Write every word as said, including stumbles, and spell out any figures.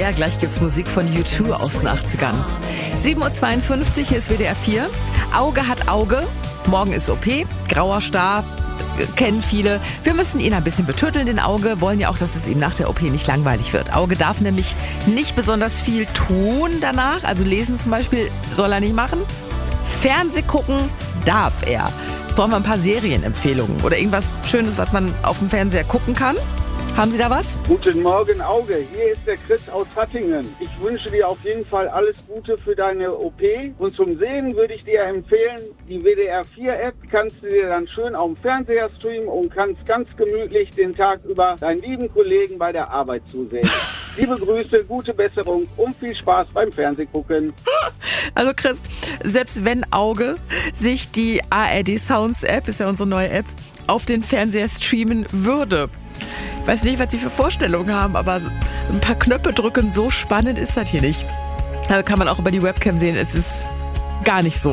Ja, gleich gibt's Musik von U zwei aus den achtzigern. sieben Uhr zweiundfünfzig, hier ist W D R vier. Auge hat Auge. Morgen ist O P. Grauer Star. Kennen viele. Wir müssen ihn ein bisschen betütteln, den Auge. Wollen ja auch, dass es ihm nach der O P nicht langweilig wird. Auge darf nämlich nicht besonders viel tun danach. Also lesen zum Beispiel soll er nicht machen. Fernseh gucken darf er. Jetzt brauchen wir ein paar Serienempfehlungen oder irgendwas Schönes, was man auf dem Fernseher gucken kann. Haben Sie da was? Guten Morgen, Auge. Hier ist der Chris aus Hattingen. Ich wünsche dir auf jeden Fall alles Gute für deine O P. Und zum Sehen würde ich dir empfehlen, die W D R vier App kannst du dir dann schön auf dem Fernseher streamen und kannst ganz gemütlich den Tag über deinen lieben Kollegen bei der Arbeit zusehen. Liebe Grüße, gute Besserung und viel Spaß beim Fernsehgucken. Also Chris, selbst wenn Auge sich die A R D Sounds App, ist ja unsere neue App, auf den Fernseher streamen würde. Ich weiß nicht, was Sie für Vorstellungen haben, aber ein paar Knöpfe drücken, so spannend ist das hier nicht. Also kann man auch über die Webcam sehen, es ist gar nicht so.